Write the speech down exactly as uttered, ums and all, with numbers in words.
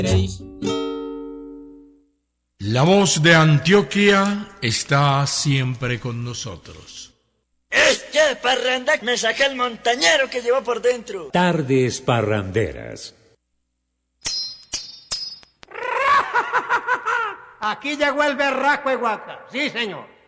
La voz de Antioquia está siempre con nosotros. Este parranda me saca el montañero que llevo por dentro. Tardes parranderas. Aquí llegó el berraco de Guaca. Sí, señor.